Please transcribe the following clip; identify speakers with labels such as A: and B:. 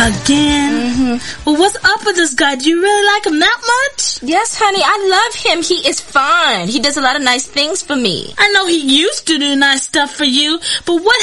A: Again? Well, what's up with this guy? Do you really like him that much?
B: Yes, honey, I love him. He is fine. He does a lot of nice things for me.
A: I know he used to do nice stuff for you, but what